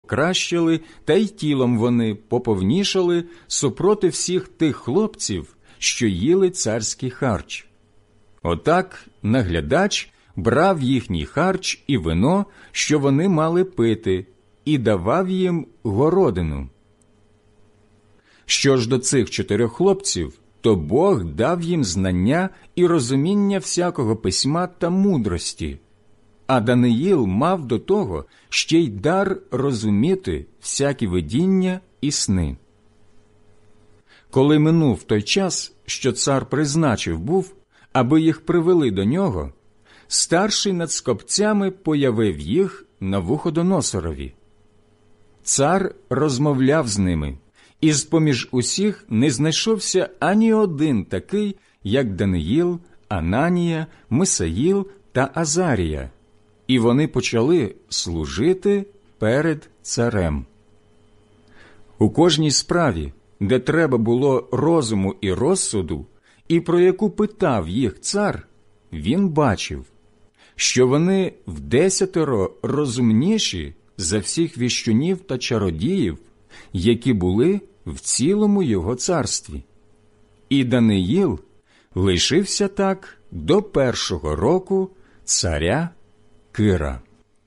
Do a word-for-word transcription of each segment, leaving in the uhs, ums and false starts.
покращили, та й тілом вони поповнішали супроти всіх тих хлопців, що їли царський харч. Отак наглядач брав їхній харч і вино, що вони мали пити, і давав їм городину. Що ж до цих чотирьох хлопців, то Бог дав їм знання і розуміння всякого письма та мудрості, а Даниїл мав до того ще й дар розуміти всякі видіння і сни. Коли минув той час, що цар призначив був, аби їх привели до нього, старший над скопцями появив їх Навуходоносорові. Цар розмовляв з ними, і з-поміж усіх не знайшовся ані один такий, як Даниїл, Ананія, Мисаїл та Азарія, і вони почали служити перед царем. У кожній справі, де треба було розуму і розсуду, і про яку питав їх цар, він бачив, що вони вдесятеро розумніші за всіх віщунів та чародіїв, які були в цілому його царстві. І Даниїл лишився так до першого року царя Кира.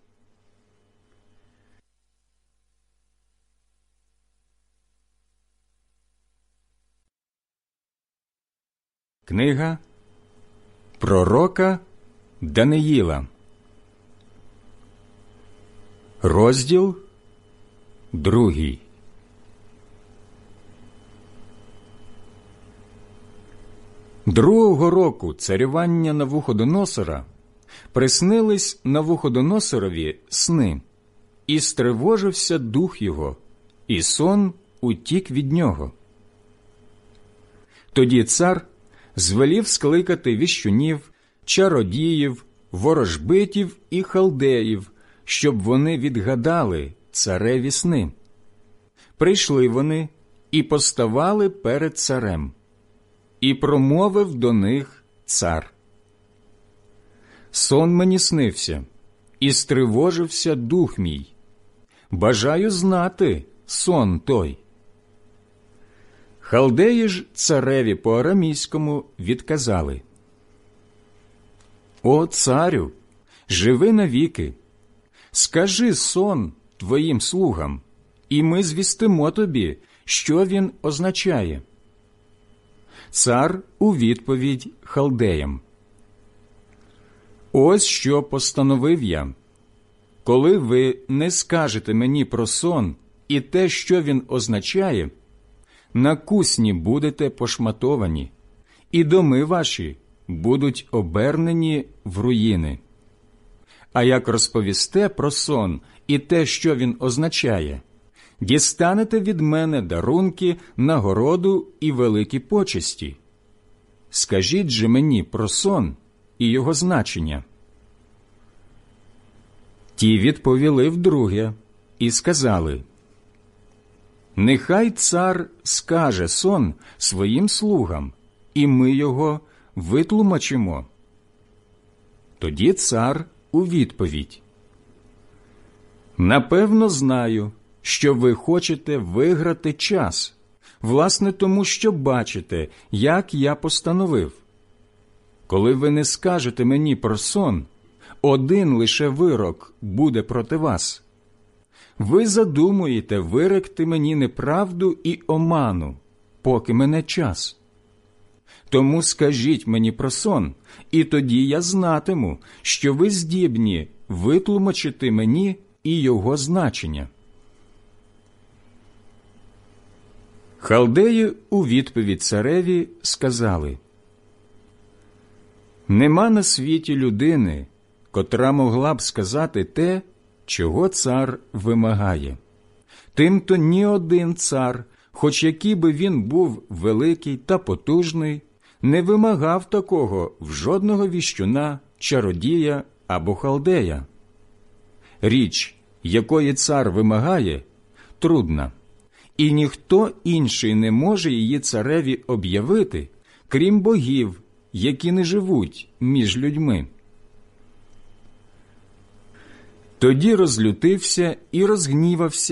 Книга пророка Даниїла, розділ другий. Другого року царювання Навуходоносора приснились Навуходоносорові сни, і стривожився дух його, і сон утік від нього. Тоді цар звелів скликати віщунів, чародіїв, ворожбитів і халдеїв, щоб вони відгадали цареві сни. Прийшли вони і поставали перед царем. І промовив до них цар: «Сон мені снився, і стривожився дух мій. Бажаю знати сон той». Халдеї ж цареві по-арамійському відказали: «О, царю, живи навіки! Скажи сон твоїм слугам, і ми звістимо тобі, що він означає». Цар у відповідь халдеям: «Ось що постановив я. Коли ви не скажете мені про сон і те, що він означає, на кусні будете пошматовані, і доми ваші будуть обернені в руїни. А як розповісте про сон і те, що він означає, дістанете від мене дарунки, нагороду і великі почесті. Скажіть же мені про сон і його значення». Ті відповіли вдруге і сказали: «Нехай цар скаже сон своїм слугам, і ми його витлумачимо». Тоді цар у відповідь: «Напевно, знаю, що ви хочете виграти час, власне тому, що бачите, як я постановив. Коли ви не скажете мені про сон, один лише вирок буде проти вас. Ви задумуєте виректи мені неправду і оману, поки мене час. Тому скажіть мені про сон, і тоді я знатиму, що ви здібні витлумачити мені і його значення». Халдеї у відповідь цареві сказали: «Нема на світі людини, котра могла б сказати те, чого цар вимагає. Тимто ні один цар, хоч який би він був великий та потужний, не вимагав такого в жодного віщуна, чародія або халдея. Річ, якої цар вимагає, трудна, і ніхто інший не може її цареві об'явити, крім богів, які не живуть між людьми». Тоді розлютився і розгнівався